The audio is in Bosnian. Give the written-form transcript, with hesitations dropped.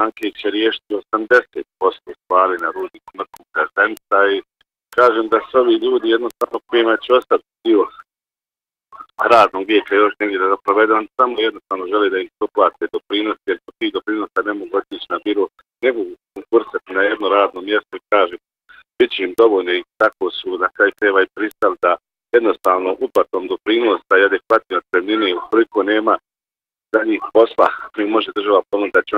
banke će riješiti 80% stvari na rudniku Mrkog Gaždenica i kažem da su ovi ljudi jednostavno kojima će ostati dio radnog vijeka još negdje da provede, on samo jednostavno želi da ih doplate doprinosi, jer po tih doprinosa ne mogu otići na biro, ne mogu konkursati na jedno radno mjesto i kažem, bit će im dovoljno i tako su na kraju krajeva i pristali da jednostavno uplatom doprinosa i adekvatne otpremnine, ukoliko nema za njih posla koji može država ponuditi, da će